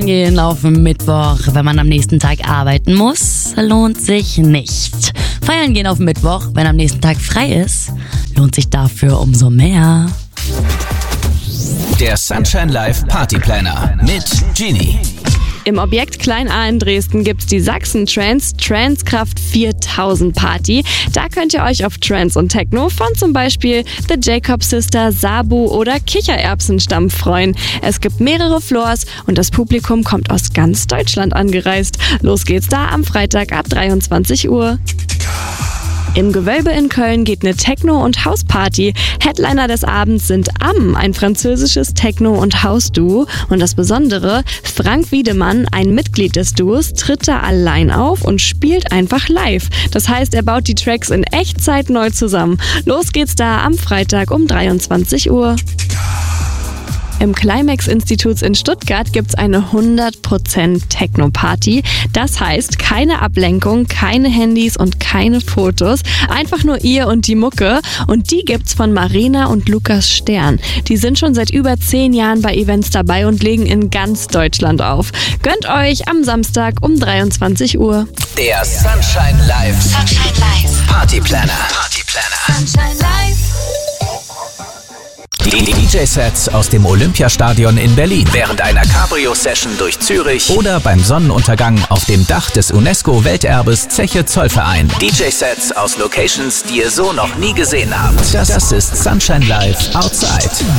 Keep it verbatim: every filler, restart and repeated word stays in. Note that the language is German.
Feiern gehen auf Mittwoch, wenn man am nächsten Tag arbeiten muss, lohnt sich nicht. Feiern gehen auf Mittwoch, wenn am nächsten Tag frei ist, lohnt sich dafür umso mehr. Der Sunshine Live Party Planner mit Genie. Im Objekt Klein A in Dresden gibt's die Sachsen Trance Trancekraft viertausend Party. Da könnt ihr euch auf Trance und Techno von zum Beispiel The Jacob Sister, Sabu oder Kichererbsenstamm freuen. Es gibt mehrere Floors und das Publikum kommt aus ganz Deutschland angereist. Los geht's da am Freitag ab dreiundzwanzig Uhr. Im Gewölbe in Köln geht eine Techno- und Hausparty. Headliner des Abends sind Am, ein französisches Techno- und Hausduo. Und das Besondere, Frank Wiedemann, ein Mitglied des Duos, tritt da allein auf und spielt einfach live. Das heißt, er baut die Tracks in Echtzeit neu zusammen. Los geht's da am Freitag um dreiundzwanzig Uhr. Im Climax-Instituts in Stuttgart gibt's eine hundert Prozent Techno-Party. Das heißt, keine Ablenkung, keine Handys und keine Fotos. Einfach nur ihr und die Mucke. Und die gibt's von Marina und Lukas Stern. Die sind schon seit über zehn Jahren bei Events dabei und legen in ganz Deutschland auf. Gönnt euch am Samstag um dreiundzwanzig Uhr. Der Sunshine Live Sunshine Live Party Planner. Party Planner. Sunshine Live. Die D J-Sets aus dem Olympiastadion in Berlin, während einer Cabrio-Session durch Zürich oder beim Sonnenuntergang auf dem Dach des UNESCO-Welterbes Zeche Zollverein. D J-Sets aus Locations, die ihr so noch nie gesehen habt. Das ist Sunshine Live Outside.